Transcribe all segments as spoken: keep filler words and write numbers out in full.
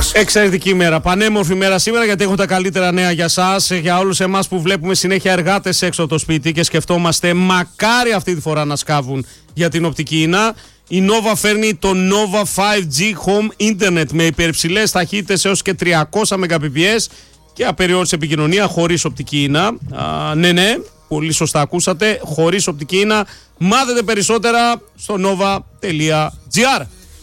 Εξαιρετική ημέρα. Πανέμορφη ημέρα σήμερα, γιατί έχω τα καλύτερα νέα για σας. Για όλους εμάς που βλέπουμε συνέχεια εργάτες έξω από το σπίτι και σκεφτόμαστε μακάρι αυτή τη φορά να σκάβουν για την οπτική ίνα. Η Nova φέρνει το Nova φάιβ τζι Home Internet με υπερψηλές ταχύτητες έως και τριακόσια Mbps και απεριόριστη επικοινωνία χωρίς οπτική ίνα. Α, ναι, ναι, πολύ σωστά ακούσατε. Χωρίς οπτική ίνα. Μάθετε περισσότερα στο nova τελεία gr.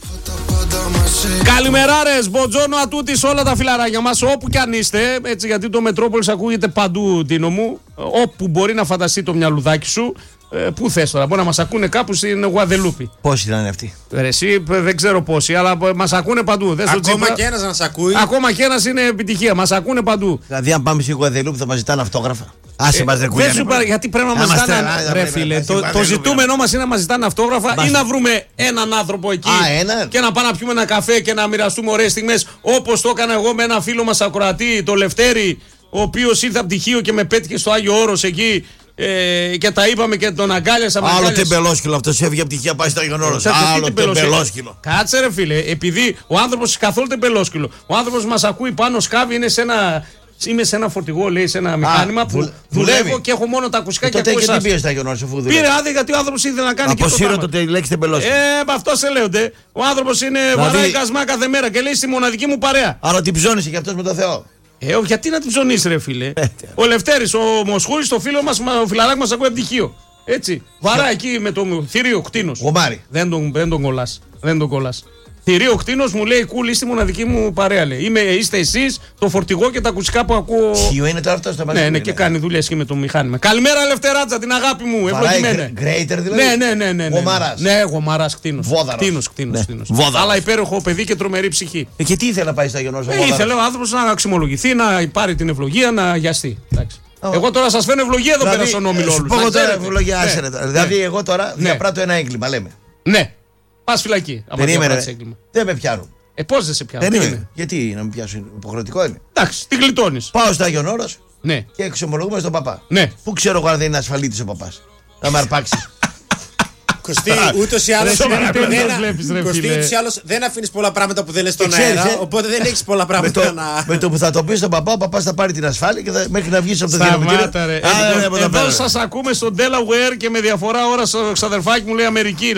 Καλημεράρες, μποτζόνο ατούτη σε όλα τα φιλαράκια μας, όπου κι αν είστε, έτσι, γιατί το Μετρόπολης ακούγεται παντού, Τίνο μου, όπου μπορεί να φανταστεί το μυαλουδάκι σου. Ε, πού θες τώρα, μπορεί να μας ακούνε κάπου στην Γουαδελούπη. Πόσοι ήταν αυτοί? Ρε, εσύ δεν ξέρω πόσοι, αλλά μας ακούνε παντού. Δες ακόμα και ένας να σε ακούει. Ακόμα και ένας είναι επιτυχία, μας ακούνε παντού. Δηλαδή, αν πάμε στη Γουαδελούπη θα μας ζητάνε αυτόγραφα. Άσε ε, μας δεν ακούγεται. Γιατί πρέπει να μας ζητάνε. Ρε φίλε, το, το ζητούμενό μας είναι να μας ζητάνε αυτόγραφα ή να βρούμε έναν άνθρωπο εκεί Α, ένα. και να πάμε να πιούμε ένα καφέ και να μοιραστούμε ωραίες στιγμές, όπως το έκανα εγώ με ένα φίλο μας ακροατή, το Λευτέρη, ο οποίος ήρθε από πτυχίο και με πέτυχε στο Άγιο Όρος εκεί. Ε, και τα είπαμε και τον αγκάλιασα. Άλλο τεμπελόσκυλο, αυτό έφυγε από πτυχία, πάει στο Άγιο Όρος. Άλλο τεμπελόσκυλο. Κάτσε ρε φίλε, επειδή ο άνθρωπος καθόλου τεμπελόσκυλο. Ο άνθρωπος μας ακούει πάνω, σκάβει, είναι σε ένα. Είμαι σε ένα φορτηγό, λέει, σε ένα μηχάνημα Α, που δουλεύει. δουλεύω και έχω μόνο τα ακουστικά ε, και ακούω. Τότε και τι πήγε στο Άγιο Όρος, αφού δουλεύει. Πήρε άδεια γιατί ο άνθρωπος ήθελε να κάνει. Αποσύρω το λέξη τεμπελόσκυλο. Ε, αυτό σε λέονται. Ο άνθρωπος είναι δηλαδή... βαράει κασμά κάθε μέρα και λέει στη μοναδική μου παρέα. Άρα την ψώνησε και αυτός με το Θεό. Ε, γιατί να την ψωνίσει, ρε φίλε. Ο Λευτέρης, ο Μοσχούρης, το φίλο μας, ο φιλαράκι μας ακούει πτυχίο. Έτσι. Βαρά εκεί με το θηρίο κτίνος. Γομάρι. Δεν τον, δεν τον κολλάς. Δεν τον κολλάς. Θηρίο κτίνος μου λέει κούλη στη μοναδική μου παρέα. Λέει. Είμαι, είστε εσείς, το φορτηγό και τα ακουστικά που ακούω. Χιο είναι τώρα αυτό στο Ναι, ναι, και κάνει δουλειές και με το μηχάνημα. Καλημέρα, Λευτεράτσα, την αγάπη μου. Ευλογημένα. Γκρέιτερ δηλαδή. Ναι, ναι, ναι. ναι, ναι. Γομάρας. Ναι, γομάρας κτίνος. Βόδαρος. Κτίνος, κτίνος. Αλλά υπέροχο παιδί και τρομερή ψυχή. Ε, και τι ήθελε να πάει στο Άγιο Όρος? Ε, ήθελε ο άνθρωπος να αξιμολογηθεί, να πάρει την ευλογία, να γιαστεί. Oh. Εγώ τώρα σας φαίνω ευλογία εδώ δηλαδή, πέρα στον όμιλο όλους. Πω τώρα ευλογία, άσερε τώρα. Δηλαδή εγώ τώρα διαπράττω ένα έγκλημα, λέμε. Ναι. Πας φυλακή. Περίμενε. Δεν με πιάνουν. Ε, πώς δεν σε πιάνουν? Δεν είναι. Γιατί να με πιάσουν, υποχρεωτικό είναι. Εντάξει, την γλιτώνεις. Πάω στο Άγιον Όρος ναι. και εξομολογούμε στον παπά. Ναι. Πού ξέρω εγώ αν δεν είναι ασφαλίτης ο παπάς? Θα με αρπάξει. Κωστή, ούτως ή άλλως δεν αφήνεις πολλά πράγματα που δεν λες στον αέρα. Οπότε δεν έχεις πολλά πράγματα να. Με το που θα το πεις στον παπά, ο παπάς θα πάρει την ασφάλεια και μέχρι να βγεις από το διαμετήριο. Εδώ σας ακούμε στο Delaware και με διαφορά ώρα στο ξαδερφάκι μου λέει Αμερική.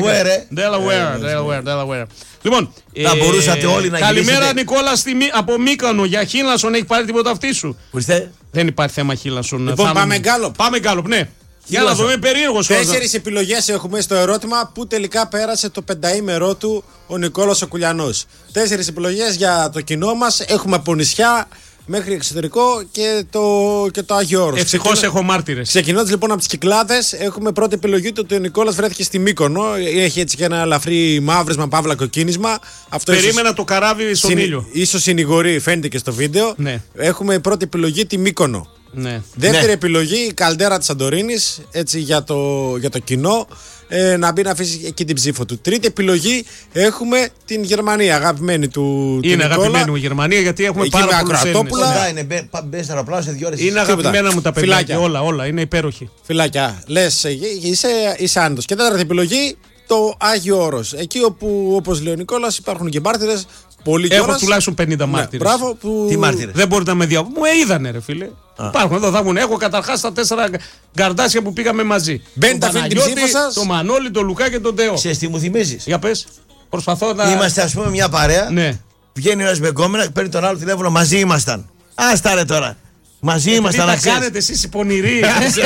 Delaware. Λοιπόν, θα μπορούσατε όλοι να γυρίσετε. Καλημέρα Νικόλα από Μύκανο. Για Χίλασον έχει πάρει τίποτα αυτή σου? Δεν υπάρχει θέμα Χίλασον. Λοιπόν, πάμε γκάλοπ. Πάμε γκάλοπ, ναι. Για να δούμε, περίεργος. Τέσσερις επιλογές έχουμε στο ερώτημα που τελικά πέρασε το πενταήμερό του ο Νικόλας ο Κουλιανός. Τέσσερις επιλογές για το κοινό μας. Έχουμε από νησιά μέχρι εξωτερικό και το, και το Άγιο Όρος. Ευτυχώς Ξεκινώ... έχω μάρτυρες. Ξεκινώντας λοιπόν από τις Κυκλάδες, έχουμε πρώτη επιλογή του ότι ο Νικόλας βρέθηκε στη Μύκονο. Έχει έτσι και ένα ελαφρύ μαύρισμα, παύλα κοκκίνισμα. Αυτό περίμενα ίσως... το καράβι στον Συνη... ήλιο. Ίσως συνηγορεί, φαίνεται και στο βίντεο. Ναι. Έχουμε πρώτη επιλογή τη Μύκονο. Ναι. Δεύτερη ναι. επιλογή η καλντέρα της Σαντορίνης, έτσι για το, για το κοινό, ε, να μπει να αφήσει εκεί την ψήφο του. Τρίτη επιλογή έχουμε την Γερμανία, αγαπημένη του Είναι του αγαπημένη μου η Γερμανία γιατί έχουμε εκεί πάρα πολλούς Έλληνες. Είναι μπες αεροπλάνο σε δύο ώρες. Είναι αγαπημένα μου τα παιδιά, όλα, όλα, είναι υπέροχοι. Φιλάκια, λες, είσαι, είσαι άνετος. Και τέταρτη επιλογή, το Άγιο Όρος. Εκεί όπου, όπως λέει ο Νικόλας, υπάρχουν και μάρτυρες. Πολύ Έχω κιόλας. τουλάχιστον πενήντα μάρτυρες. Ναι, μπράβο, που... Τι μάρτυρες? Δεν μπορείτε να με διακόψετε. Μου είδανε, ρε φίλε. Α. Υπάρχουν εδώ, θα βγουν. Έχω καταρχάς τα τέσσερα γκαρντάσια που πήγαμε μαζί. Μπαίνετε αυτή την ψήφο σας. Το Μανώλη, το Λουκά και τον Τέο. Ξέρεις τι μου θυμίζεις? Για πες. Προσπαθώ να. Είμαστε, ας πούμε, μια παρέα. Ναι. Βγαίνει ένας με γκόμενα, παίρνει τον άλλο τηλέφωνο. Μαζί ήμασταν. Άστα ρε τώρα. Μαζί Επειδή ήμασταν. Τα κάνετε εσείς οι πονηροί.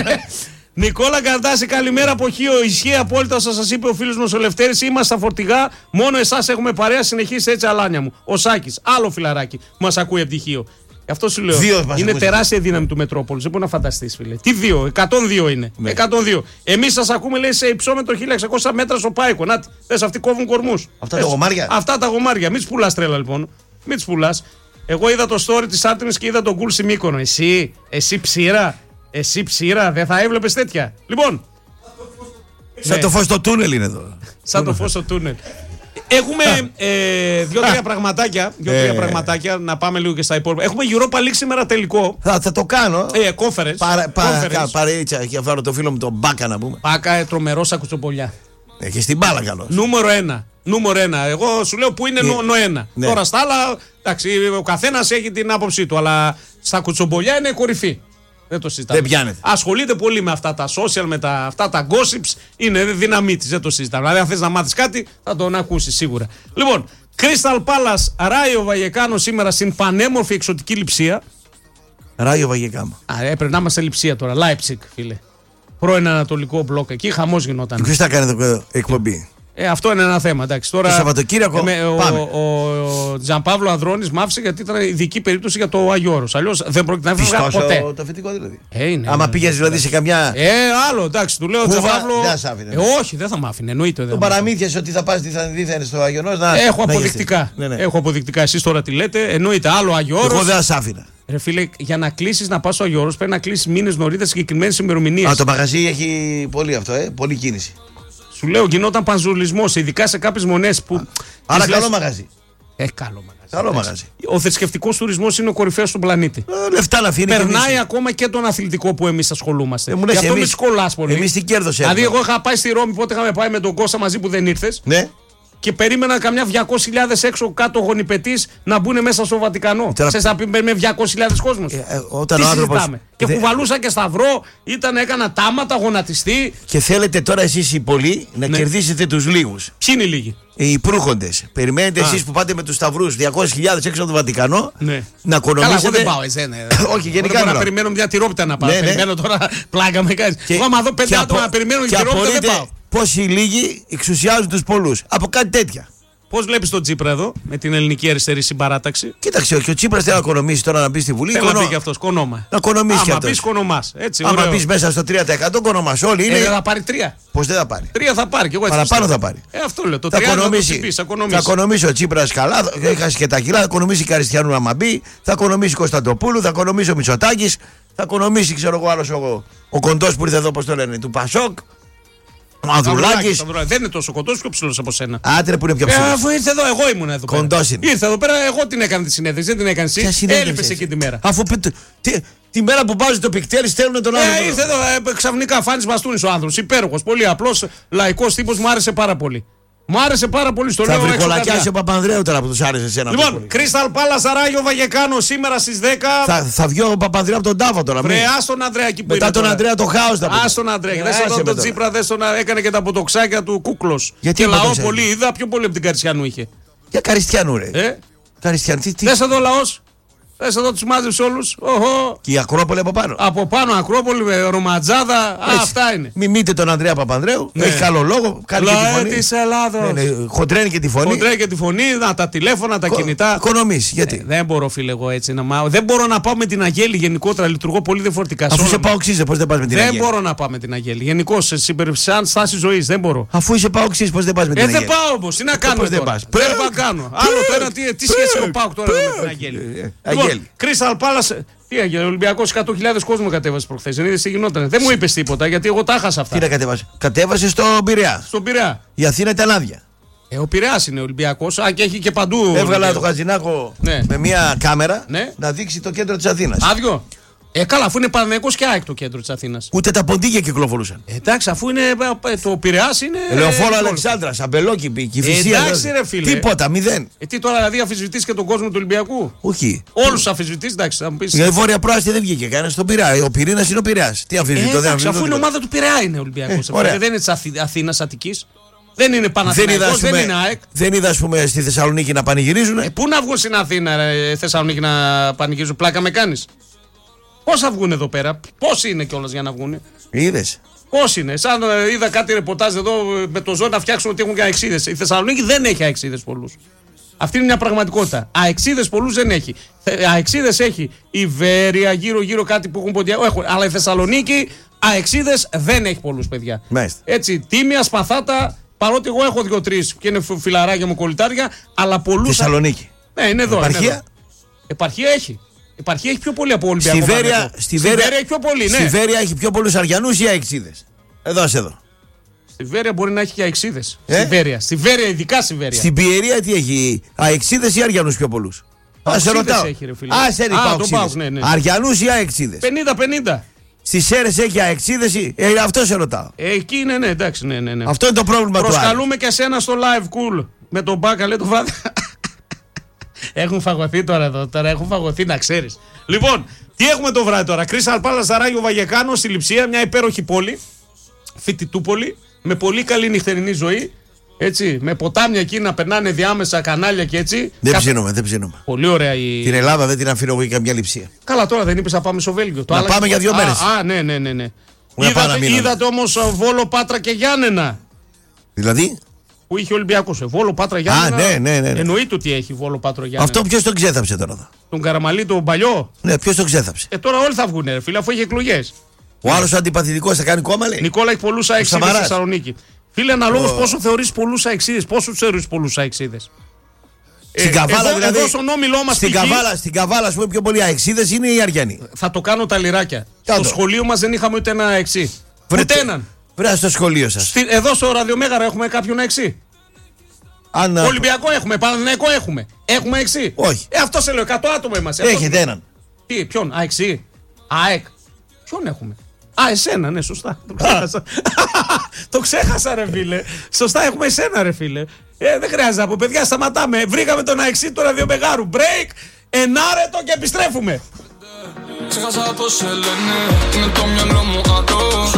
Νικόλα Γκαρντάση, καλημέρα από Χίο. Ισχύει απόλυτα όσα σας είπε ο φίλος μας ο Λευτέρης. Είμαστε στα φορτηγά. Μόνο εσάς έχουμε παρέα. Συνεχίστε έτσι, αλάνια μου. Ο Σάκης, άλλο φιλαράκι που μας ακούει από τη Χίο. Γι' αυτό σου λέω. Δύο είναι τεράστια δύναμη του Μετρόπολης. Δεν μπορεί να φανταστείς, φίλε. Τι δύο, εκατόν δύο είναι. Ναι. εκατόν δύο. Εμείς σας ακούμε, λέει, σε υψόμετρο χίλια εξακόσια μέτρα στο Πάικο. Να, δες, αυτοί κόβουν κορμούς. Αυτά τα γομάρια. Αυτά τα γομάρια. Μην τους πουλάς τρέλα, λοιπόν. Μην τους πουλάς. Εγώ είδα το story της Άρτεμις και είδα τον Γκουλ στη Μύκονο. Εσύ, εσύ ψήρα. Εσύ ψήρα, δεν θα έβλεπες τέτοια. Λοιπόν. Σαν ναι. το φως στο τούνελ είναι εδώ. Σαν το φως στο τούνελ. Έχουμε ε, δύο-τρία πραγματάκια, δύο-τρία πραγματάκια να πάμε λίγο και στα υπόλοιπα. Έχουμε Europa League σήμερα τελικό. Θα, θα το κάνω. Ε, conference. Παρα, παρα, παρείτσα, για φάρω το φίλο μου τον Μπάκα να πούμε. Μπάκα, τρομερός ακουτσοπολιά. Έχει την μπάλα καλός. Νούμερο ένα. Νούμερο ένα. Εγώ σου λέω που είναι Ναι. νο, νο ένα. Ναι. Τώρα στα άλλα, εντάξει, ο καθένας έχει την άποψή του, αλλά στα κουτσομπολιά είναι κορυφή. Δεν το συζητάμε. Δεν πιάνεται. Ασχολείται πολύ με αυτά τα social, με τα, αυτά τα gossips. Είναι δύναμή της, δεν το συζητάμε. Δηλαδή, αν θες να μάθεις κάτι, θα τον ακούσεις σίγουρα. Λοιπόν, Crystal Palace, Ράιο Βαγεκάνο σήμερα στην πανέμορφη εξωτική Λειψία. Ράγιο Βαγεκάμα. Α, έπρεπε να είμαστε Λειψία τώρα. Leipzig, φίλε. Πρώην Ανατολικό μπλοκ εκεί, χαμός γινόταν. Ποιος θα κάνει εδώ εκπομπή. Ε, αυτό είναι ένα θέμα. Εντάξει. Τώρα, Το Σαββατοκύριακο, με, ο, πάμε. ο, ο Τζανπαύλο Ανδρώνης μ' άφησε γιατί ήταν ειδική περίπτωση για το Άγιο Όρος. Αλλιώς δεν πρόκειται να φύγει ποτέ. Το αφεντικό δηλαδή. Ε, είναι, Άμα ναι, πήγες ναι, δηλαδή ναι. σε καμιά. Ε, άλλο, εντάξει, του λέω Κούβα, Τζανπαύλο. δεν θα σ' άφηνε. Ε, όχι, δεν θα μ' άφηνε. Εννοείται. δεν Τον θα μ' άφηνε. παραμύθιασε ότι θα πας δίθεν στο Αγιονός να. Έχω να αποδεικτικά. γυρθείς. Ναι, ναι. Έχω αποδεικτικά. Εσείς τώρα τι λέτε. Εννοείται άλλο Άγιο Εγώ Όρος. δεν θα σ' άφηνα. Ρε φίλε, για να κλείσει να πα στο Άγιο Όρος πρέπει να κλείσει μήνες νωρίτερα συγκεκριμένες ημερομηνίες. Α, το μαγαζί έχει πολύ αυτό, ε. Πολύ κίνηση. Σου λέω, γινόταν πανζουλισμός, ειδικά σε κάποιες μονές που. Άρα τις καλό λες- μαγαζί. Ε, καλό μαγαζί. Καλό εντάξει. μαγαζί. Ο θρησκευτικός τουρισμός είναι ο κορυφαίος του πλανήτη. Ε, Λεφτά να αφήνει. Περνάει ακόμα και τον αθλητικό που εμείς ασχολούμαστε. Ε, μου Γι' λες, αυτό με εμείς- σκολάς πολύ. εμείς τι κέρδος Δηλαδή, έχουμε. εγώ είχα πάει στη Ρώμη, πότε είχαμε πάει με τον Κώστα μαζί που δεν ήρθες. Ναι. Και περίμενα καμιά διακόσιες χιλιάδες έξω κάτω γονιπετής να μπουν μέσα στο Βατικανό. Τώρα- Θες να πει με διακόσιες χιλιάδες κόσμος. Ε, ε, όταν Τι ο άνθρωπος- συζητάμε. Και δεν- κουβαλούσα και σταυρό, ήταν, έκανα τάματα, γονατιστή. Και θέλετε τώρα εσείς οι πολλοί να Ναι. κερδίσετε τους λίγους. Ποιοι είναι οι λίγοι. Οι προύχοντες. Περιμένετε Α. εσείς που πάτε με τους σταυρούς διακόσιες χιλιάδες έξω από το Βατικανό Ναι. να Καλά, οικονομήσετε. εγώ δεν πάω, εσένα. Όχι, γενικά Δεν μπορώ να μιλάω. περιμένω μια τυρόπιτα να πάω. Ναι, ναι. Περιμένω τώρα πλάκα με κάνει. Και- Εγώ, άμα δω πέντε και άτομα απο- να περιμένουν και τυρόπιτα, δεν απορείτε πάω. πόσοι λίγοι εξουσιάζουν τους πολλούς. Από κάτι τέτοια. Πώς βλέπεις τον Τσίπρα εδώ, με την ελληνική αριστερή συμπαράταξη. Κοίταξε, και ο Τσίπρας θέλει να οικονομήσει τώρα να μπει στη Βουλή. Θέλει να οικονο- πει και αυτός, κονόμα. Να οικονομήσει κι Άμα αυτός. πεις κονομάς. Έτσι, Άμα ωραίο. μπει μέσα στο τρία τοις εκατό οικονομάς όλοι. Ε, Είναι... δεν θα πάρει τρία. Πώς δεν θα πάρει. Τρία θα πάρει. Και εγώ έτσι Παραπάνω πιστεύω. θα πάρει. Ε, αυτό λέω. Το Θα τριάντα θα το οικονομήσει, συμπείς, θα θα οικονομήσει. οικονομήσει ο Τσίπρας καλά, θα έχασε και τα κιλά, θα οικονομήσει η Καριστιανού άμα μπει, θα οικονομήσει η Κωνσταντοπούλου, θα οικονομήσει ο Μητσοτάκης, θα οικονομήσει ξέρω εγώ άλλος ο, ο κοντός που ήρθε εδώ, πώς το λένε, του Πασόκ, ο Ανδρουλάκης. Σταυρουλάκης. Δεν είναι τόσο κοντός, πιο ψηλός από σένα. Άτρε που είναι πιο Ε, ψηλός. αφού ήρθε εδώ, εγώ ήμουν εδώ πέρα. Κοντός είναι. Ήρθε εδώ πέρα, εγώ την έκανα τη συνέντευξη, δεν την έκανε Ποια εσύ. συνέντευξη Έλειπες εσύ? εκεί τη μέρα. Αφού πει- τι, τη μέρα που βάζει το πικτέρι στέλνουν τον άνθρωπο. Ε, ήρθε εδώ, ε, ξαφνικά Φάνης Μπαστούνης ο άνθρωπος. Υπέροχος, πολύ απλός, λαϊκός τύπος, μου άρεσε πάρα πολύ. Μου άρεσε πάρα πολύ, στο Θα λέω έξω βρικολακιάσει καρδιά. ο Παπανδρέου τώρα που τους άρεσε εσένα. Λοιπόν, πολύ. Crystal Palace Ράγιο Βαγεκάνο σήμερα στις δέκα. θα, θα βγει ο Παπανδρέου από τον τάφο τώρα. μην- Βρε, ας τον Ανδρέα εκεί που Μετά είναι τον τώρα. Ανδρέα το χάος θα πει. Ας τον Ανδρέα. Ε, Δες άσε εδώ με τον τώρα. Τσίπρα, δες τον, έκανε και τα ποτοξάκια του κούκλος. Γιατί και λαό ποτοξάκια? πολύ, είδα πιο πολύ από την Καριστιανού είχε. Για Καριστιανού ρε. Ε, Καριστιανού, τι, τι. δες εδώ λαός. Δες εδώ τους μάζεψε όλους. Οχο. Και η Ακρόπολη από πάνω. Από πάνω Ακρόπολη, με Ρωματζάδα. Α, Έτσι. αυτά είναι. Μιμείτε τον Ανδρέα Παπανδρέου. Ναι. Έχει καλό λόγο. Κάνει και τη Λαέ φωνή. της Ελλάδος. Ναι, ναι, χοντρένει και τη φωνή. Κοντρέ και τη φωνή, να, τα τηλέφωνα, τα Κο- κινητά. Οικονομείς. Γιατί. Ε, δεν μπορώ, φίλε, εγώ έτσι να μάθω. Δεν μπορώ να πάω με την Αγέλη γενικότερα. Λειτουργώ πολύ διαφορετικά. σε Αφού όλα είσαι μου. παοξής, πώς δεν πας με την Δεν Αγέλη. μπορώ να πάω με την Αγέλη. Γενικώ, σαν στάση ζωή δεν μπορώ. Αφού είσαι παοξής, πώς δεν πας με την Ε, Αγέλη. δεν πάω όμω. Τι να κάνω πώς δεν τώρα. πας. Δεν Πέκ, πάω κάνω. πέκ, Άλλο το ένα, τι, τι σχέση έχω πάω τώρα με την Αγέλη. Ε, Λοιπόν, Αγέλη. Crystal Palace. Τι έγινε, ο Ολυμπιακός εκατό χιλιάδες κόσμο κατέβασε προχθές. Δεν είδες τι γινόταν. Δεν μου είπες τίποτα γιατί εγώ τα χάσα Τι να αυτά. κατέβασε. Κατέβασε στο Πειραιά. Στον Πειραιά. Η Αθήνα ήταν άδεια. Ε, ο Πειραιάς είναι Ολυμπιακός. Α, και έχει και παντού. Έβγαλα Ολυμπιακός. το Χατζηνάκο Ναι. με μια κάμερα Ναι. να δείξει το κέντρο της Αθήνας. Άδειο. Ε, καλά, αφού είναι Παναθηναϊκός και ΑΕΚ το κέντρο της Αθήνας. Ούτε τα ποντίκια κυκλοφορούσαν. Ε, εντάξει, αφού είναι. ε, το Πειραιάς είναι. Λεωφόρο ε, Αλεξάνδρα, Αμπελόκηπη, Κηφισία. εντάξει, ρε, φίλε. Τίποτα, μηδέν. Ε, τι τώρα δηλαδή αφισβητείς και τον κόσμο του Ολυμπιακού. Όχι. Όλους τους αφισβητείς, εντάξει, θα μου πεις. Η Βόρεια Πράσινη δεν βγήκε κανένα στον Πειραιά. Ο πυρήνας είναι ο Πειραιάς. Τι Ε, αμφισβητώ, δεν εντάξει, αμφισβητώ. αφού είναι τίποτα. ομάδα του Πειραιά είναι ο Ολυμπιακός. Ε, ωραία. δεν είναι της Αθή- Αθήνας Αττικής. Δεν είναι Δεν είδα, Παναθηναϊκός, ας δεν πούμε, είναι ΑΕΚ. δεν είδα, ας πούμε, στη Θεσσαλονίκη να πανηγυρίζουν. Ε, πού να βγουν στην Αθήνα, ρε, Θεσσαλονίκη να πανηγυρίζουν, πλάκα με κάνεις. Πώς θα βγουν εδώ πέρα, πόσοι είναι κιόλας για να βγουν. Είδες. Πώς είναι, σαν ε, είδα κάτι ρεπορτάζ εδώ ε, με το ζώο να φτιάξουν ότι έχουν και αεξίδες. Η Θεσσαλονίκη δεν έχει αεξίδες πολλούς. Αυτή είναι μια πραγματικότητα. Αεξίδες πολλούς δεν έχει. Αεξίδες έχει η Βέρεια, γύρω-γύρω κάτι που έχουν ποντιά. Έχουν. Αλλά η Θεσσαλονίκη αεξίδες δεν έχει πολλούς, παιδιά. Μάλιστα. Έτσι, Τίμια, Σπαθάτα, παρότι εγώ έχω δύο-τρεις και είναι φι- φιλαράκια μου κολλητάρια, αλλά πολλούς. Θεσσαλονίκη. Ναι, είναι εδώ. είναι Επαρχία. εδώ. Επαρχία έχει. Επαρχία έχει πιο πολύ από Ολυμπιακό. Στη Βέρεια, Παναθηναϊκό. στη Στη Βέρεια, Βέρεια έχει πιο πολύ, ναι. στη Βέρεια έχει πιο πολλούς Αριανούς ή Αεξίδες. Εδώ, σε εδώ. Στη Βέρεια μπορεί να έχει και αεξίδες. Ε? Στη Βέρεια. Στη Βέρεια, ειδικά στη Βέρεια. Στην Πιερία τι έχει, Αεξίδες ή Αριανούς πιο πολλούς. Α, σε Παοξίδες ρωτάω. έχει, ρε φίλε. Α, σε Α, τον ρωτάω. Πάοκ, ναι, ναι. Αριανούς ή Αεξίδες. πενήντα πενήντα. Στις Σέρες έχει Αεξίδες ή. Ε, αυτό σε ρωτάω. Ε, εκεί είναι, ναι, εντάξει, ναι, ναι. ναι. Αυτό είναι το πρόβλημα του Άρη. Προσκαλούμε και εσένα στο live cool. με τον Μπάκα λέει το βράδυ. Έχουν φαγωθεί τώρα εδώ, τώρα έχουν φαγωθεί να ξέρεις. Λοιπόν, τι έχουμε το βράδυ τώρα. Crystal Palace Ράγιο Βαγεκάνο στη Λειψία, μια υπέροχη πόλη, φοιτητούπολη, με πολύ καλή νυχτερινή ζωή. Έτσι, με ποτάμια εκεί να περνάνε διάμεσα κανάλια και έτσι. Δεν Κα... ψήνομαι, δεν ψήνομαι. Πολύ ωραία η. Την Ελλάδα δεν την αφήνω εγώ για καμιά Λειψία. Καλά, τώρα δεν είπες να πάμε στο Βέλγιο. Το να άλλαξε... πάμε για δύο μέρες. Α, α, ναι, ναι, ναι. ναι. Είδατε, είδατε όμως Βόλο, Πάτρα και Γιάννενα. Δηλαδή. Που είχε Ολυμπιακός. Βόλο, Πάτρα, Γιάννενα. Α, ναι, ναι, ναι, ναι. Εννοείται ότι έχει Βόλο, Πάτρα, Γιάννενα. Αυτό ποιος τον ξέθαψε τώρα εδώ. Τον Καραμαλή, τον παλιό. Ναι, ποιος τον ξέθαψε. Ε, τώρα όλοι θα βγουν, ρε φίλε, αφού έχει εκλογές. Ο άλλος ο αντιπαθητικός θα κάνει κόμμα, λέει. Νικόλα, έχει πολλούς αεξίδες στη Θεσσαλονίκη. Φίλε, αναλόγως oh. πόσο θεωρείς πολλούς αεξίδες, πόσο τους θεωρείς πολλούς αεξίδες. Στην ε, Καβάλα, εδώ, δηλαδή. Εδώ στον όμιλό μας στην, Καβάλα, στην Καβάλα, α πούμε, πιο πολλοί αεξίδες είναι οι Αριανοί. Θα το κάνω τα λιράκια. Κάτω. Στο σχολείο μας δεν είχαμε ούτε ένα αεξί. Ούτε έναν. Βρέα στο σχολείο σας. Στη, εδώ στο ραδιομέγαρα έχουμε κάποιον αεξί. Αν... Ολυμπιακό έχουμε, Παναθηναϊκό έχουμε. Έχουμε αεξί. Όχι. Ε, αυτό σε λέω, εκατό άτομα είμαστε. Έχετε αυτό... έναν. Τι, ποιον, αεξί. ΑΕΚ. Ποιον έχουμε. Α, εσένα, ναι, σωστά. Το ξέχασα. Το ξέχασα, ρε φίλε. Σωστά, έχουμε εσένα, ρε φίλε. Ε, δεν χρειάζεται να πω, παιδιά, σταματάμε. Βρήκαμε τον αεξί του ραδιομεγάρου. Break, ενάρετο και επιστρέφουμε. Ξέχασα πώς σε λένε, με το μυαλό μου adore.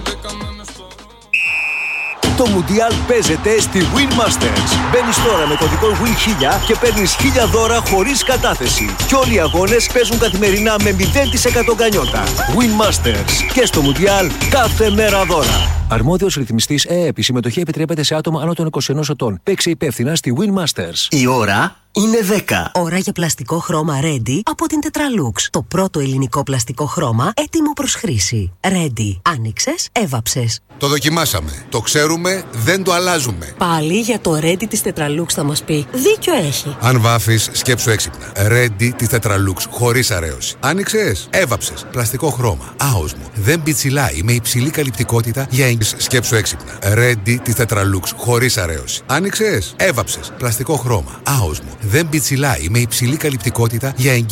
Το Μουντιάλ παίζεται στη Win Masters. Μπαίνεις τώρα με κωδικό Win χίλια και παίρνεις χίλια δώρα χωρίς κατάθεση. Και όλοι οι αγώνες παίζουν καθημερινά με μηδέν τοις εκατό γκανιότα. Win Masters. Και στο Μουντιάλ κάθε μέρα δώρα. Αρμόδιος ρυθμιστής ΕΕΠ. Η συμμετοχή επιτρέπεται σε άτομα άνω των είκοσι ενός ετών. Παίξε υπεύθυνα στη Win Masters. Η ώρα είναι δέκα. Ώρα για πλαστικό χρώμα Ready από την Tetralux. Το πρώτο ελληνικό πλαστικό χρώμα έτοιμο προς χρήση. Ready. Άνοιξες, έβαψες. Το δοκιμάσαμε. Το ξέρουμε, δεν το αλλάζουμε. Πάλι για το Ready της Tetralux θα μας πει. Δίκιο έχει. Αν βάφεις, σκέψου έξυπνα. Ready της Tetralux, χωρίς αρέωση. Άνοιξες, έβαψες. Πλαστικό χρώμα. Άοσμο. Δεν πιτσιλάει, με υψηλή καλυπτικότητα για εγγύηση. Σκέψου έξυπνα. Ready της Tetralux, χωρίς αρέωση. Άνοιξες, έβαψες. Πλαστικό χρώμα. Άοσμο. Δεν πιτσιλάει, με υψηλή καλυπτικότητα για εγγύηση.